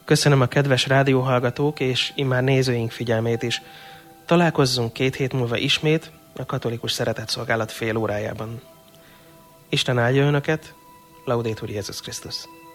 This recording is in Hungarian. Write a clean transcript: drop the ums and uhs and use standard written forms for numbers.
Köszönöm a kedves rádióhallgatók és immár nézőink figyelmét is. Találkozzunk 2 hét múlva ismét a Katolikus Szeretetszolgálat fél órájában. Isten áldja Önöket, Laudetur Jézus Krisztus!